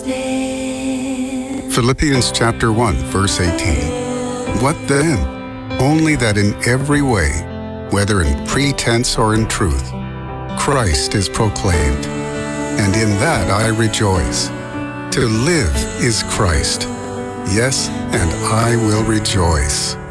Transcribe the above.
Philippians chapter 1, verse 18. What then? Only that in every way, whether in pretense or in truth, Christ is proclaimed, and in that I rejoice. To live is Christ. Yes, and I will rejoice.